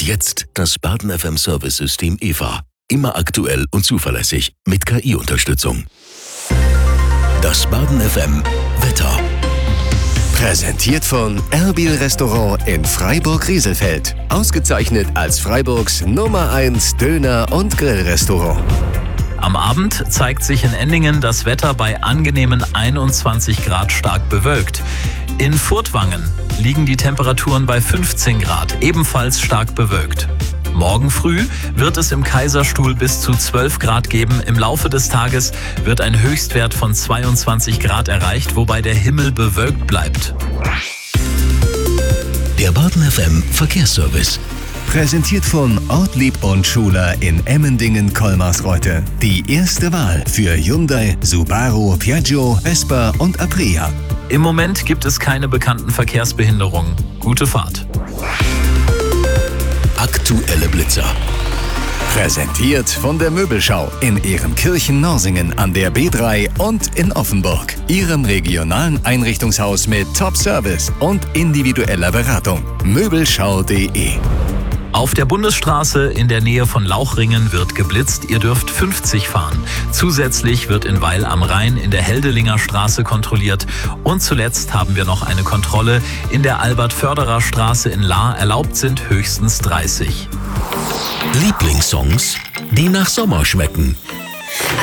Jetzt das Baden FM Service System EVA. Immer aktuell und zuverlässig mit KI-Unterstützung. Das Baden FM Wetter. Präsentiert von Erbil Restaurant in Freiburg-Rieselfeld. Ausgezeichnet als Freiburgs Nummer 1 Döner- und Grillrestaurant. Am Abend zeigt sich in Endingen das Wetter bei angenehmen 21 Grad stark bewölkt. In Furtwangen liegen die Temperaturen bei 15 Grad, ebenfalls stark bewölkt. Morgen früh wird es im Kaiserstuhl bis zu 12 Grad geben. Im Laufe des Tages wird ein Höchstwert von 22 Grad erreicht, wobei der Himmel bewölkt bleibt. Der Baden FM Verkehrsservice. Präsentiert von Ortlieb und Schuler in Emmendingen-Kolmarsreute. Die erste Wahl für Hyundai, Subaru, Piaggio, Vespa und Aprilia. Im Moment gibt es keine bekannten Verkehrsbehinderungen. Gute Fahrt. Aktuelle Blitzer. Präsentiert von der Möbelschau in Ehrenkirchen-Norsingen an der B3 und in Offenburg. Ihrem regionalen Einrichtungshaus mit Top-Service und individueller Beratung. Möbelschau.de. Auf der Bundesstraße in der Nähe von Lauchringen wird geblitzt. Ihr dürft 50 fahren. Zusätzlich wird in Weil am Rhein in der Heldelinger Straße kontrolliert. Und zuletzt haben wir noch eine Kontrolle in der Albert-Förderer-Straße in Lahr. Erlaubt sind höchstens 30. Lieblingssongs, die nach Sommer schmecken.